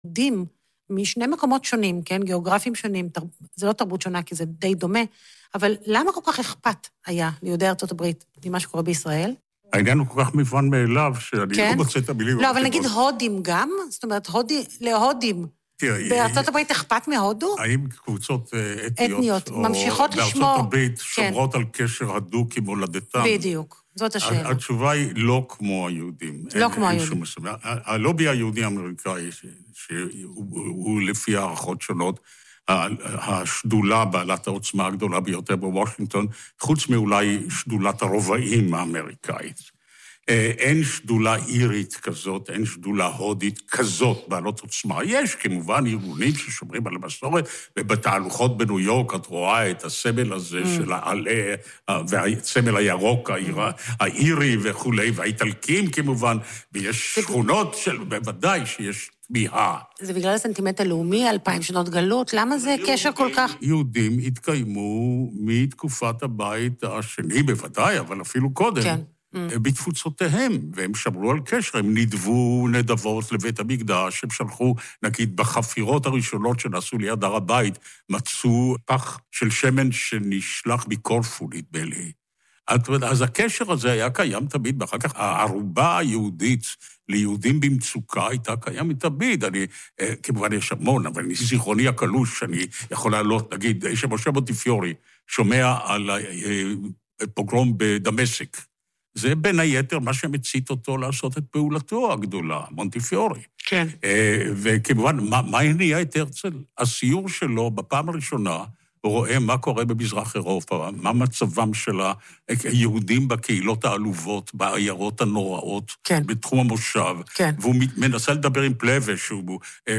יהודים משני מקומות שונים, כן, גיאוגרפיים שונים, זה לא תרבות שונה כי זה די דומה, אבל למה כל כך אכפת היה ליהודי ארצות הברית ממה שקורה בישראל? העניין הוא כל כך מובן מאליו, שאני לא מוצא את המילים. לא, אבל נגיד הודים גם, זאת אומרת, להודים. בארצות הברית אכפת מהודו? האם קבוצות אתניות ממשיכות לשמור. בארצות הברית שומרות על קשר הדוק עם הולדתם? בדיוק, זאת השאלה. התשובה היא לא כמו היהודים. לא כמו היהודים. הלובי היהודי האמריקאי, שהוא לפי הערכות שונות, השדולה בעלת העוצמה הגדולה ביותר בוושינגטון, חוץ מאולי שדולת הרובעים האמריקאית. אין שדולה אירית כזאת, אין שדולה הודית כזאת בעלות עוצמה. יש כמובן ארגונים ששומרים על המסורת, ובתהלוכות בניו יורק את רואה את הסמל הזה של העלה, והסמל הירוק האירי וכו', והאיטלקים כמובן, ויש שכונות בוודאי שיש תמיהה. זה בגלל הסנטימנט הלאומי, 2000 שנות גלות, למה זה קשר כל כך? יהודים התקיימו מתקופת הבית השני בוודאי, אבל אפילו קודם. כן. בתפוצותיהם, והם שמרו על קשר, הם נדבו נדבות לבית המקדש, הם שלחו, נגיד, בחפירות הראשונות שנעשו ליד הר הבית, מצאו פח של שמן שנשלח מקורפו, נדמה לי. אז הקשר הזה היה קיים תמיד, ואחר כך הערובה היהודית ליהודים במצוקה הייתה קיים תמיד. אני, כמובן יש המון, אבל זיכרוני הקלוש, אני יכול לעלות, נגיד, שמשה מונטיפיורי שומע על פוגרום בדמשק, זה בין היתר מה שמצית אותו לעשות את פעולתו הגדולה, מונטיפיורי. כן. וכמובן, מה הניע את הרצל? הסיור שלו בפעם הראשונה, הוא רואה מה קורה במזרח אירופה, מה מצבם של היהודים בקהילות העלובות, בעיירות הנוראות, כן. בתחום המושב, כן. והוא מנסה לדבר עם פלווה, שהוא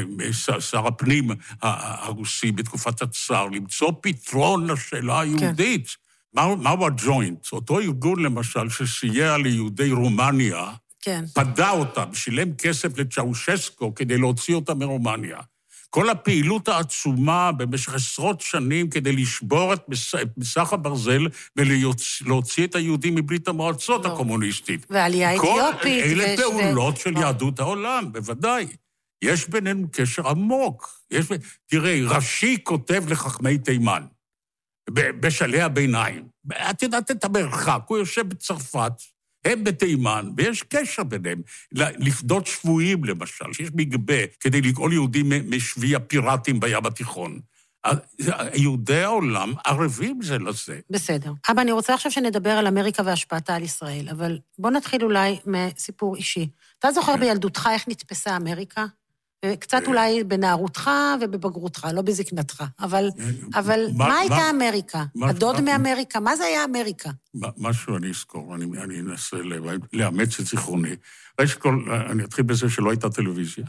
שר הפנים הרוסי בתקופת הצאר, למצוא פתרון לשאלה היהודית. כן. מהו הג'וינט? אותו ארגון, למשל, שסייע ליהודי רומניה, כן. פדה אותם, שילם כסף לצ'אושסקו כדי להוציא אותם מרומניה. כל הפעילות העצומה במשך עשרות שנים כדי לשבור את מסך הברזל ולהוציא את היהודים מברית המועצות הקומוניסטית. ועלייה אתיופית. אלה פעולות של יהדות העולם, בוודאי. יש בינינו קשר עמוק. תראה, רש"י כותב לחכמי תימן. בשלהי הביניים. את יודעת את המרחק, הוא יושב בצרפת, הם בתימן, ויש קשר ביניהם. לפדות שבויים, למשל, שיש מגבה כדי לגאול יהודים משבי הפיראטים בים התיכון. יהודי העולם ערבים זה לזה. בסדר. אבא, אני רוצה עכשיו שנדבר על אמריקה והשפעתה על ישראל, אבל בוא נתחיל אולי מסיפור אישי. אתה זוכר בילדותך איך נתפסה אמריקה? קצת אולי בנערותך ובבגרותך, לא בזקנתך. אבל מה הייתה אמריקה? הדוד מאמריקה? מה זה היה אמריקה? משהו אני אזכור, אני אנסה לאמץ את זיכרוני. אני אתחיל בזה שלא הייתה טלוויזיה,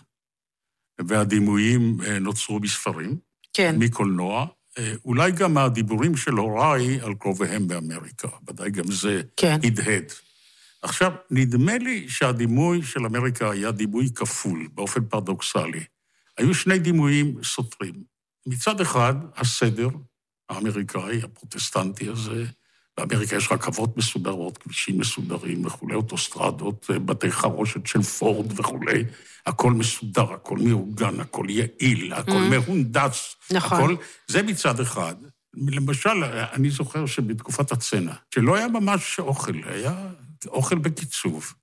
והדימויים נוצרו בספרים, כן. מקולנוע, אולי גם הדיבורים של הוריי על קרוביהם באמריקה, ודאי גם זה הדהד. עכשיו, נדמה לי שהדימוי של אמריקה היה דימוי כפול, באופן פרדוקסלי. היו שני דימויים סותרים. מצד אחד, הסדר האמריקאי, הפרוטסטנטי הזה, באמריקה יש רכבות מסודרות, כבישים מסודרים וכולי, אוטוסטרדות, בתי חרושת של פורד וכולי, הכל מסודר, הכל מאורגן, הכל יעיל, הכל מהונדס, נכון. הכל, זה מצד אחד. למשל, אני זוכר שבתקופת הצנע, שלא היה ממש אוכל, היה אוכל בקיצוב.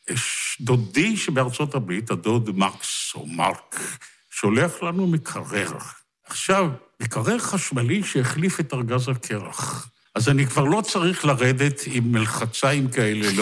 דודי שבארצות הברית, הדוד מקס או מרק, שולח לנו מקרר. עכשיו, מקרר חשמלי שהחליף את ארגז הקרח. אז אני כבר לא צריך לרדת עם מלחציים כאלה,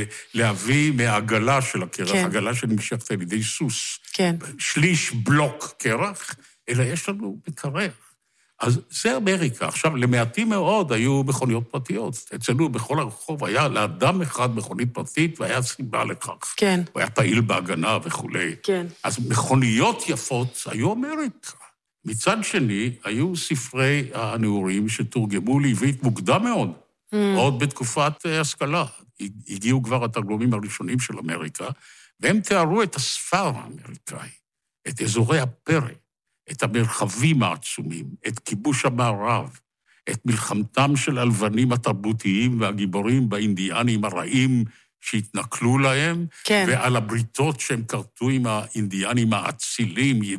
להביא מהעגלה של הקרח, כן. עגלה שנמשכת על ידי סוס. כן. שליש בלוק קרח, אלא יש לנו מקרר. אז זה אמריקה. עכשיו, למעטים מאוד היו מכוניות פרטיות. אצלנו בכל הרחוב היה לאדם אחד מכונית פרטית, והיה סיבה לכך. כן. הוא היה פעיל בהגנה וכולי. כן. אז מכוניות יפות היו אמריקה. מצד שני, היו ספרי הנעורים שתורגמו לעברית מוקדם מאוד, עוד בתקופת השכלה. הגיעו כבר התרגומים הראשונים של אמריקה, והם תיארו את הספר האמריקאי, את אזורי הפרא, את המרחבים העצומים, את כיבוש המערב, את מלחמתם של הלבנים התרבותיים והגיבורים באינדיאנים הרעים שהתנכלו להם, כן. ועל הבריתות שהם כרתו עם האינדיאנים האצילים,